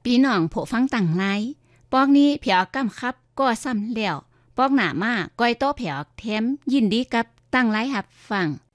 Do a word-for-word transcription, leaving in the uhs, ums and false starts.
พี่น้องผู้ฟังต่างหลายปอกนี้เผียวกำครับก็ซ้ำแล้วปอกหน้ามาก้อยโตเผียวแถมยินดีกับตั้งหลายรับฟัง